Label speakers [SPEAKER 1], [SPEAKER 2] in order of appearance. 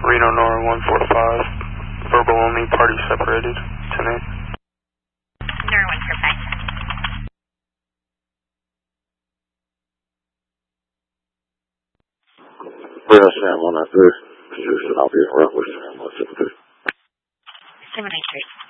[SPEAKER 1] Reno Nora 145. Verbal only, party separated. 10-8.
[SPEAKER 2] Nora 145.
[SPEAKER 3] Real Sam 193. I'll be in Rockwood Sam 173.
[SPEAKER 2] 793.